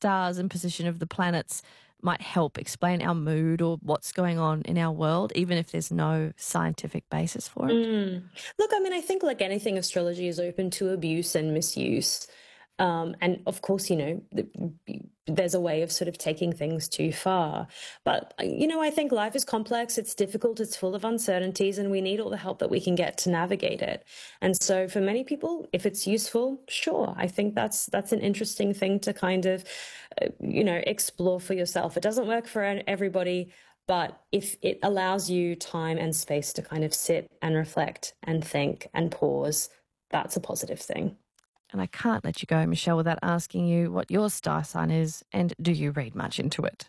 stars and position of the planets might help explain our mood or what's going on in our world, even if there's no scientific basis for it? Look, I mean, I think like anything, astrology is open to abuse and misuse. And of course, there's a way of sort of taking things too far. But, I think life is complex. It's difficult. It's full of uncertainties, and we need all the help that we can get to navigate it. And so for many people, if it's useful, sure, I think that's an interesting thing to kind of, explore for yourself. It doesn't work for everybody, but if it allows you time and space to kind of sit and reflect and think and pause, that's a positive thing. And I can't let you go, Michelle, without asking you what your star sign is, and do you read much into it?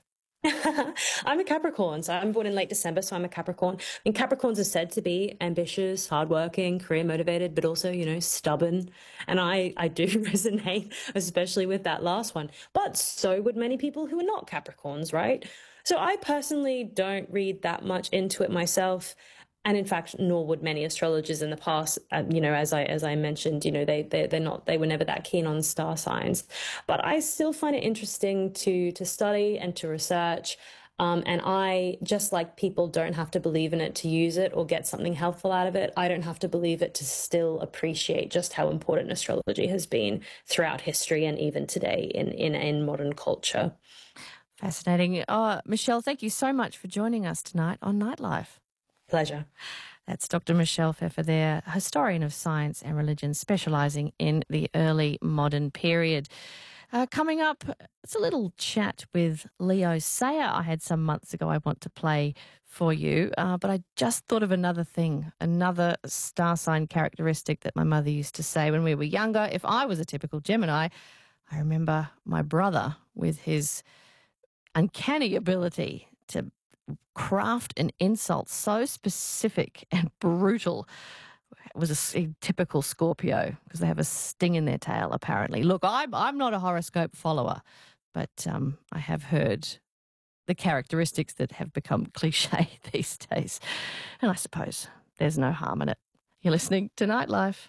I'm a Capricorn, so I'm born in late December, so I'm a Capricorn. And Capricorns are said to be ambitious, hardworking, career motivated, but also, stubborn. And I do resonate, especially with that last one. But so would many people who are not Capricorns, right? So I personally don't read that much into it myself. And in fact, nor would many astrologers in the past. As I mentioned, they were never that keen on star signs. But I still find it interesting to study and to research. And I, just like people don't have to believe in it to use it or get something helpful out of it, I don't have to believe it to still appreciate just how important astrology has been throughout history and even today in modern culture. Fascinating. Oh, Michelle, thank you so much for joining us tonight on Nightlife. Pleasure. That's Dr. Michelle Pfeffer there, historian of science and religion, specialising in the early modern period. Coming up, it's a little chat with Leo Sayer I had some months ago I want to play for you, but I just thought of another thing, another star sign characteristic that my mother used to say when we were younger. If I was a typical Gemini, I remember my brother with his uncanny ability to craft an insult so specific and brutal. It was a typical Scorpio because they have a sting in their tail, apparently. Look, I'm not a horoscope follower, but I have heard the characteristics that have become cliche these days. And I suppose there's no harm in it. You're listening to Nightlife.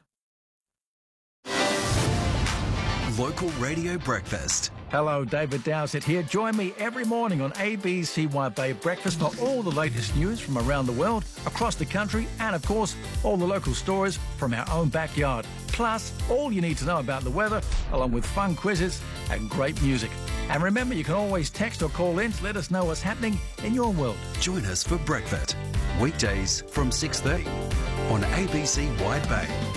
Local Radio Breakfast. Hello, David Dowsett here. Join me every morning on ABCYB Breakfast for all the latest news from around the world, across the country, and of course, all the local stories from our own backyard. Plus, all you need to know about the weather, along with fun quizzes and great music. And remember, you can always text or call in to let us know what's happening in your world. Join us for Breakfast, weekdays from 6:30 on ABC Wide Bay.